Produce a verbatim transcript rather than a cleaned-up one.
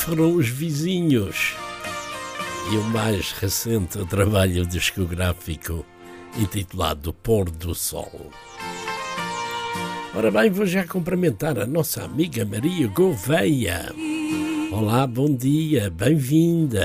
foram os vizinhos. E o mais recente trabalho discográfico intitulado Pôr do Sol. Ora bem, vou já cumprimentar a nossa amiga Maria Gouveia. Olá, bom dia, bem-vinda.